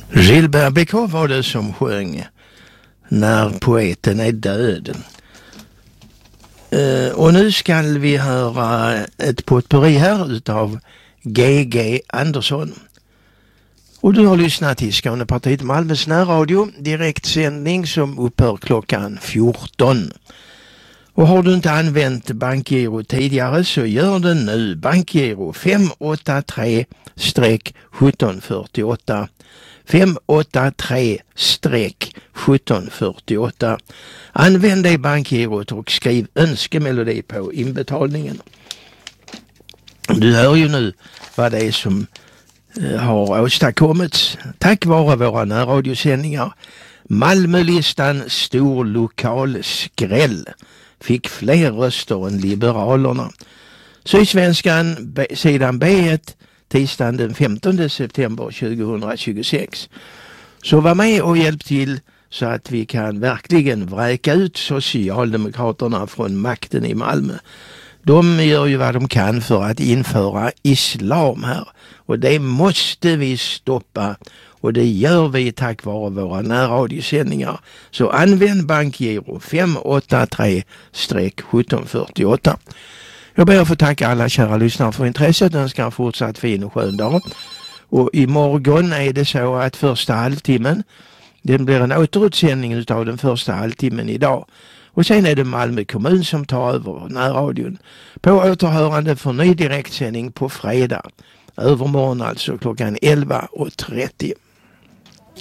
Gilbert Bécaud var det som sjöng När poeten är död. Och nu ska vi höra ett potpourri här utav G.G. Andersson. Och du har lyssnat till Skånepartiet Malmös närradio, direktsändning som upphör klockan 14. Och har du inte använt bankgiro tidigare så gör det nu. Bankgiro 583-1748. 583-1748. Använd det bankgirot och skriv önskemelodi på inbetalningen. Du hör ju nu vad det är som har åstadkommits tack vare våra närradiosändningar. Malmölistan stor lokal skräll fick fler röster än Liberalerna. Sydsvenskan sidan B1 tisdagen den 15 september 2026. Så var med och hjälp till så att vi kan verkligen vräka ut Socialdemokraterna från makten i Malmö. De gör ju vad de kan för att införa islam här. Och det måste vi stoppa. Och det gör vi tack vare våra närradiosändningar. Så använd bankgiro 583-1748. Jag ber att få tacka alla kära lyssnare för intresset. Jag önskar en fortsatt fin och skön dag. Och imorgon är det så att första halvtimmen, det blir en återutsändning av den första halvtimmen idag. Och sen är det Malmö kommun som tar över närradion. På återhörande för ny direktsändning på fredag. Övermorgon alltså klockan 11:30.